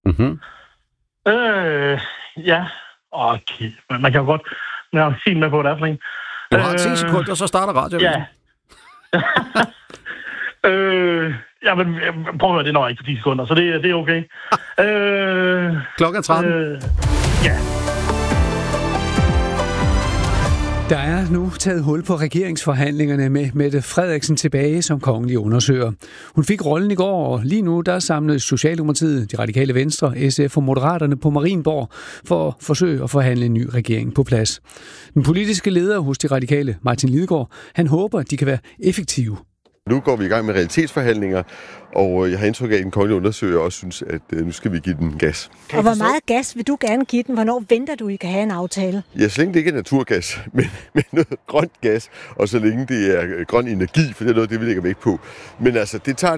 Mm-hmm. Ja. Okay. Man kan jo godt sige med på, hvad det er for en. Du har 10 sekunder, så starter radioavisen. Ja. Men prøv at høre, det når ikke for 10 sekunder, så det er okay. Klokken 13. Ja. Der er nu taget hul på regeringsforhandlingerne med Mette Frederiksen tilbage som kongelig undersøger. Hun fik rollen i går, og lige nu der samles Socialdemokratiet, De Radikale Venstre, SF og Moderaterne på Marienborg for at forsøge at forhandle en ny regering på plads. Den politiske leder hos De Radikale, Martin Lidegaard, han håber, at de kan være effektive. Nu går vi i gang med realitetsforhandlinger, og jeg har indtryk af, at den kongelige undersøger også synes, at nu skal vi give den gas. Og hvor meget gas vil du gerne give den? Hvornår venter du, I kan have en aftale? Ja, så længe det ikke er naturgas, men noget grønt gas, og så længe det er grøn energi, for det er noget, det vi lægger vægt på. Men altså, det tager